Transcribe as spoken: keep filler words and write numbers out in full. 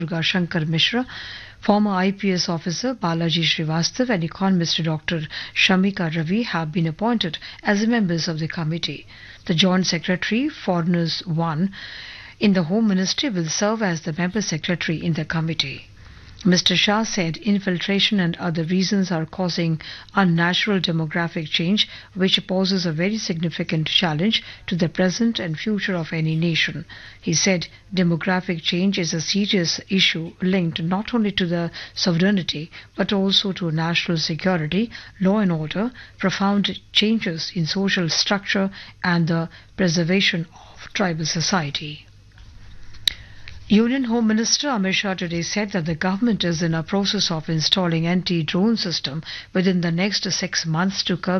Durga Shankar Mishra, former I P S officer Balaji Srivastav and economist Doctor Shamika Ravi have been appointed as members of the committee. The Joint Secretary, Foreigners one, in the Home Ministry will serve as the member secretary in the committee. Mister Shah said infiltration and other reasons are causing unnatural demographic change, which poses a very significant challenge to the present and future of any nation. He said demographic change is a serious issue linked not only to the sovereignty but also to national security, law and order, profound changes in social structure, and the preservation of tribal society. Union Home Minister Amit Shah today said that the government is in a process of installing anti-drone system within the next six months to curb